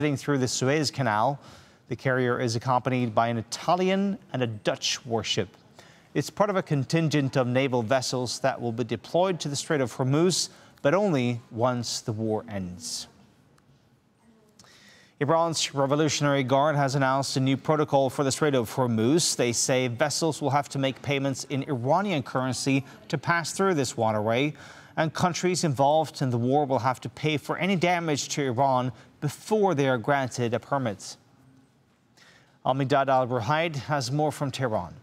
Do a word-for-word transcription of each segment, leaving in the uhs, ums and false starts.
through the Suez Canal. The carrier is accompanied by an Italian and a Dutch warship. It's part of a contingent of naval vessels that will be deployed to the Strait of Hormuz, but only once the war ends. Iran's Revolutionary Guard has announced a new protocol for the Strait of Hormuz. They say vessels will have to make payments in Iranian currency to pass through this waterway, and countries involved in the war will have to pay for any damage to Iran before they are granted a permit. Al-Midad Al-Ruhaid has more from Tehran.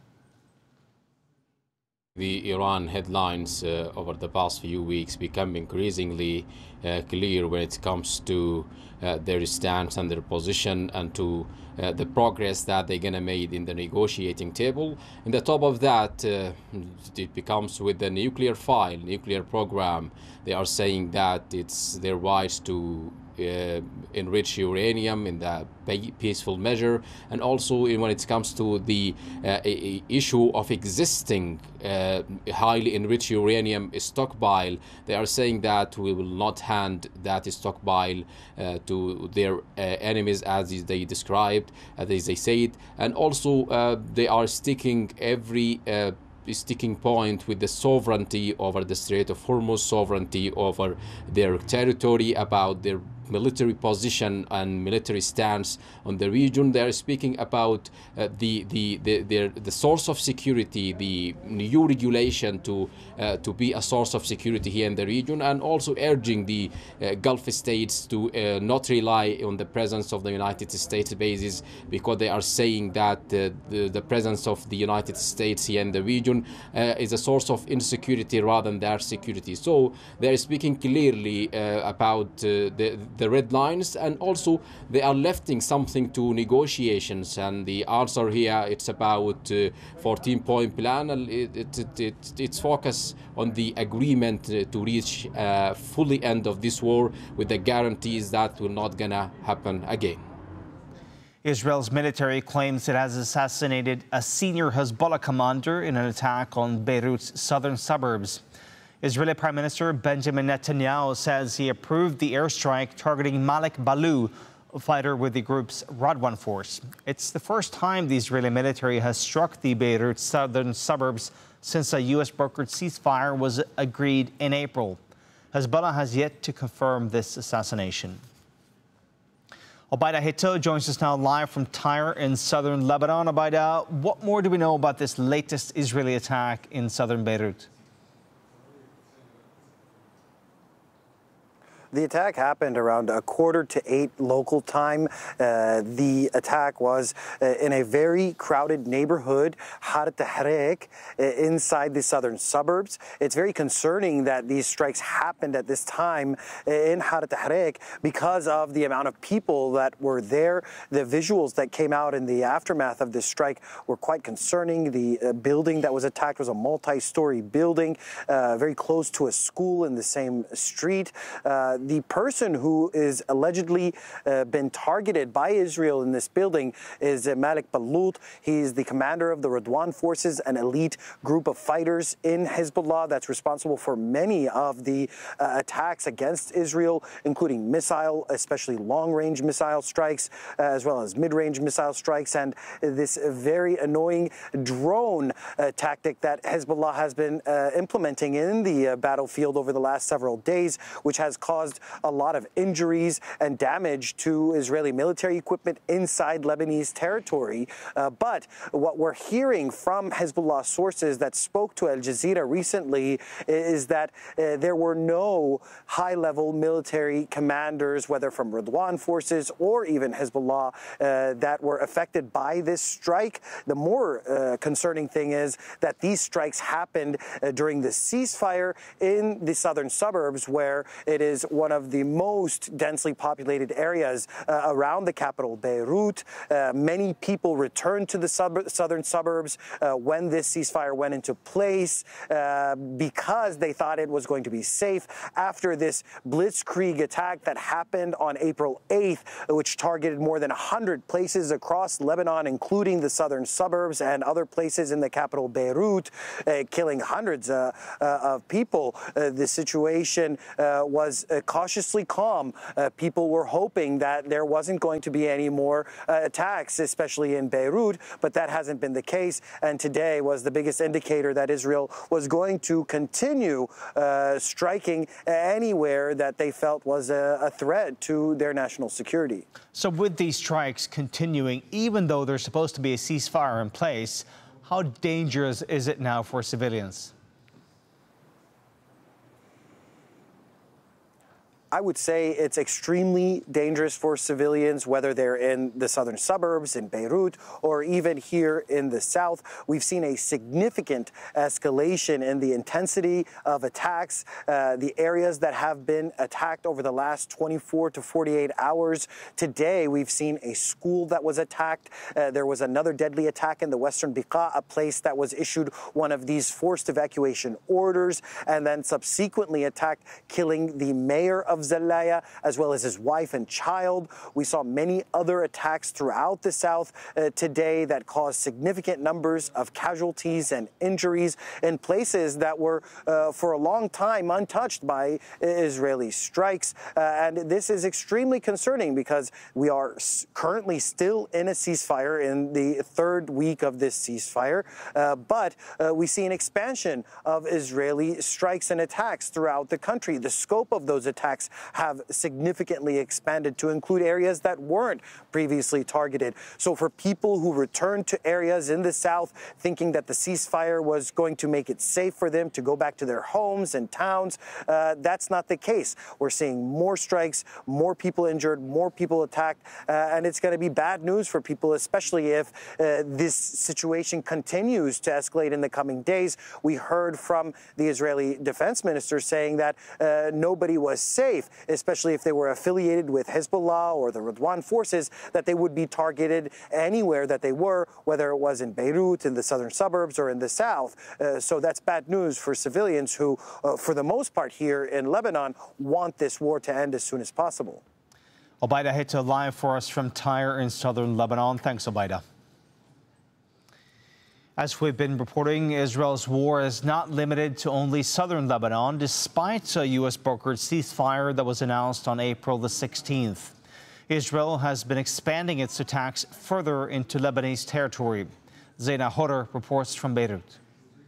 The Iran headlines uh, over the past few weeks become increasingly uh, clear when it comes to uh, their stance and their position and to uh, the progress that they're going to make in the negotiating table. And the top of that, uh, it becomes with the nuclear file, nuclear program. They are saying that it's their right to Uh, enrich uranium in the peaceful measure, and also when it comes to the uh, issue of existing uh, highly enriched uranium stockpile, they are saying that we will not hand that stockpile uh, to their uh, enemies as they described, as they said, and also uh, they are sticking every uh, sticking point with the sovereignty over the Strait of Hormuz, sovereignty over their territory, about their military position and military stance on the region. They are speaking about uh, the the the, the the source of security, the new regulation to uh, to be a source of security here in the region, and also urging the uh, Gulf states to uh, not rely on the presence of the United States bases, because they are saying that uh, the, the presence of the United States here in the region uh, is a source of insecurity rather than their security. So they are speaking clearly uh, about uh, the the red lines, and also they are lifting something to negotiations. And the answer here, it's about uh, fourteen point plan. It, it, it, it, it's focused on the agreement uh, to reach uh, fully end of this war with the guarantees that will not gonna happen again. Israel's military claims it has assassinated a senior Hezbollah commander in an attack on Beirut's southern suburbs. Israeli Prime Minister Benjamin Netanyahu says he approved the airstrike targeting Malik Balou, a fighter with the group's Radwan force. It's the first time the Israeli military has struck the Beirut southern suburbs since a U S brokered ceasefire was agreed in April. Hezbollah has yet to confirm this assassination. Obaida Hito joins us now live from Tyre in southern Lebanon. Obaida, what more do we know about this latest Israeli attack in southern Beirut? The attack happened around a quarter to eight local time. Uh, the attack was uh, in a very crowded neighborhood, Haret Tahrik, uh, inside the southern suburbs. It's very concerning that these strikes happened at this time in Haret Tahrik because of the amount of people that were there. The visuals that came out in the aftermath of this strike were quite concerning. The uh, building that was attacked was a multi-story building, uh, very close to a school in the same street. Uh, The person who is allegedly uh, been targeted by Israel in this building is uh, Malik Balou. He's the commander of the Radwan forces, an elite group of fighters in Hezbollah that's responsible for many of the uh, attacks against Israel, including missile, especially long-range missile strikes, uh, as well as mid-range missile strikes, and this very annoying drone uh, tactic that Hezbollah has been uh, implementing in the uh, battlefield over the last several days, which has caused a lot of injuries and damage to Israeli military equipment inside Lebanese territory. Uh, but what we're hearing from Hezbollah sources that spoke to Al Jazeera recently is that uh, there were no high-level military commanders, whether from Radwan forces or even Hezbollah, uh, that were affected by this strike. The more uh, concerning thing is that these strikes happened uh, during the ceasefire in the southern suburbs, where it is one of the most densely populated areas uh, around the capital, Beirut. Uh, many people returned to the sub southern suburbs uh, when this ceasefire went into place uh, because they thought it was going to be safe after this blitzkrieg attack that happened on April eighth, which targeted more than one hundred places across Lebanon, including the southern suburbs and other places in the capital, Beirut, uh, killing hundreds uh, uh, of people. Uh, the situation uh, was uh, cautiously calm. Uh, people were hoping that there wasn't going to be any more uh, attacks, especially in Beirut, but that hasn't been the case. And today was the biggest indicator that Israel was going to continue uh, striking anywhere that they felt was a, a threat to their national security. So with these strikes continuing, even though there's supposed to be a ceasefire in place, how dangerous is it now for civilians? I would say it's extremely dangerous for civilians, whether they're in the southern suburbs, in Beirut, or even here in the south. We've seen a significant escalation in the intensity of attacks. Uh, the areas that have been attacked over the last twenty-four to forty-eight hours. Today, we've seen a school that was attacked. Uh, there was another deadly attack in the western Bekaa, a place that was issued one of these forced evacuation orders, and then subsequently attacked, killing the mayor of Zelaya, as well as his wife and child. We saw many other attacks throughout the south uh, today that caused significant numbers of casualties and injuries in places that were uh, for a long time untouched by Israeli strikes. Uh, and this is extremely concerning because we are currently still in a ceasefire, in the third week of this ceasefire. Uh, but uh, we see an expansion of Israeli strikes and attacks throughout the country. The scope of those attacks have significantly expanded to include areas that weren't previously targeted. So for people who returned to areas in the south thinking that the ceasefire was going to make it safe for them to go back to their homes and towns, uh, that's not the case. We're seeing more strikes, more people injured, more people attacked, uh, and it's going to be bad news for people, especially if uh, this situation continues to escalate in the coming days. We heard from the Israeli defense minister saying that uh, nobody was safe, especially if they were affiliated with Hezbollah or the Radwan forces, that they would be targeted anywhere that they were, whether it was in Beirut, in the southern suburbs, or in the south. Uh, so that's bad news for civilians who, uh, for the most part here in Lebanon, want this war to end as soon as possible. Obaida Hita live for us from Tyre in southern Lebanon. Thanks, Obaida. As we've been reporting, Israel's war is not limited to only southern Lebanon, despite a U S brokered ceasefire that was announced on April the sixteenth. Israel has been expanding its attacks further into Lebanese territory. Zaina Hodder reports from Beirut.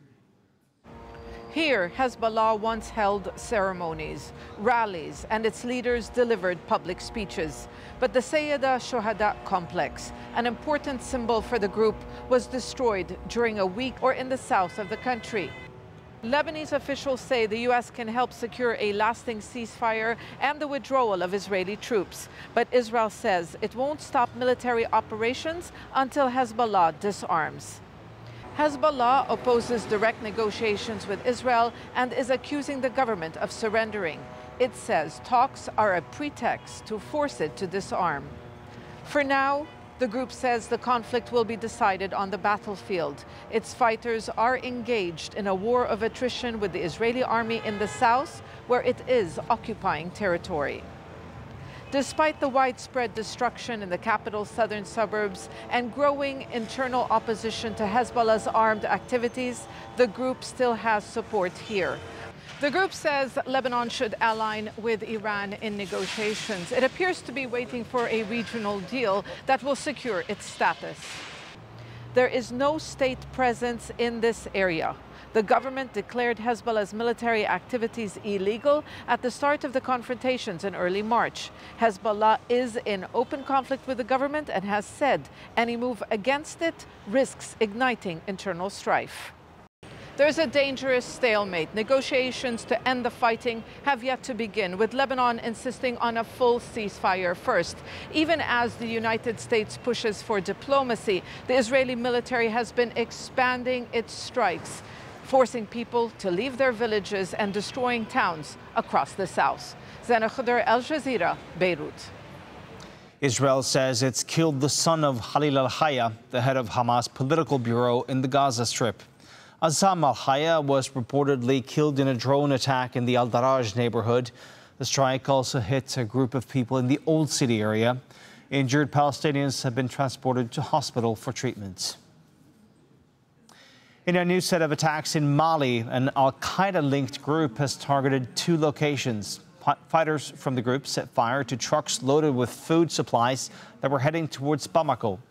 Here, Hezbollah once held ceremonies, rallies, and its leaders delivered public speeches. But the Sayyida Shohada complex, an important symbol for the group, was destroyed during a week or in the south of the country. Lebanese officials say the U S can help secure a lasting ceasefire and the withdrawal of Israeli troops. But Israel says it won't stop military operations until Hezbollah disarms. Hezbollah opposes direct negotiations with Israel and is accusing the government of surrendering. It says talks are a pretext to force it to disarm. For now, the group says the conflict will be decided on the battlefield. Its fighters are engaged in a war of attrition with the Israeli army in the south, where it is occupying territory. Despite the widespread destruction in the capital's southern suburbs and growing internal opposition to Hezbollah's armed activities, the group still has support here. The group says Lebanon should align with Iran in negotiations. It appears to be waiting for a regional deal that will secure its status. There is no state presence in this area. The government declared Hezbollah's military activities illegal at the start of the confrontations in early March. Hezbollah is in open conflict with the government and has said any move against it risks igniting internal strife. There's a dangerous stalemate. Negotiations to end the fighting have yet to begin, with Lebanon insisting on a full ceasefire first. Even as the United States pushes for diplomacy, the Israeli military has been expanding its strikes, forcing people to leave their villages and destroying towns across the south. Zaina Hodder, Al Jazeera, Beirut. Israel says it's killed the son of Khalil al-Hayya, the head of Hamas political bureau in the Gaza Strip. Azzam al-Hayya was reportedly killed in a drone attack in the Al-Daraj neighborhood. The strike also hit a group of people in the Old City area. Injured Palestinians have been transported to hospital for treatment. In a new set of attacks in Mali, an al-Qaeda-linked group has targeted two locations. Fighters from the group set fire to trucks loaded with food supplies that were heading towards Bamako.